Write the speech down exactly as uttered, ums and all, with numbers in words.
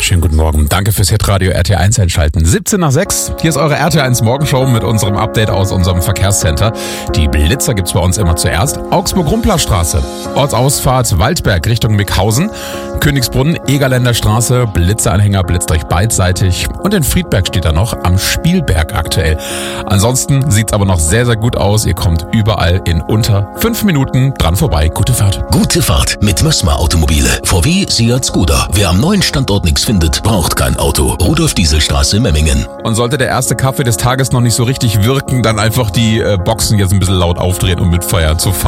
Schönen guten Morgen. Danke fürs Hitradio R T eins einschalten. siebzehn nach sechs. Hier ist eure R T eins Morgenshow mit unserem Update aus unserem Verkehrscenter. Die Blitzer gibt's bei uns immer zuerst. Augsburg-Rumplerstraße, Ortsausfahrt Waldberg Richtung Mickhausen, Königsbrunn, Egerländer Straße, Blitzeranhänger blitzt euch beidseitig und in Friedberg steht da noch am Spielberg aktuell. Ansonsten sieht's aber noch sehr, sehr gut aus. Ihr kommt überall in unter fünf Minuten dran vorbei. Gute Fahrt. Gute Fahrt mit Mössmer Automobile. V W, Seat, Skoda. Wer am neuen Standort nichts findet, braucht kein Auto. Rudolf-Diesel-Straße, Memmingen. Und sollte der erste Kaffee des Tages noch nicht so richtig wirken, dann einfach die äh, Boxen jetzt ein bisschen laut aufdrehen, um mit Feuer zu fahren.